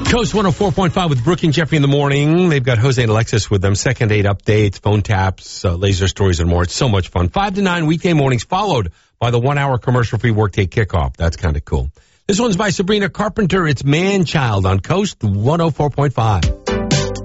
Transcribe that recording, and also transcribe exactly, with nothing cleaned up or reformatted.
Coast one oh four point five with Brooke and Jeffrey in the morning. They've got Jose and Alexis with them. Second date updates, phone taps, uh, laser stories, and more. It's so much fun. Five to nine weekday mornings, followed by the one-hour commercial-free workday kickoff. That's kind of cool. This one's by Sabrina Carpenter. It's Man Child on Coast one oh four point five.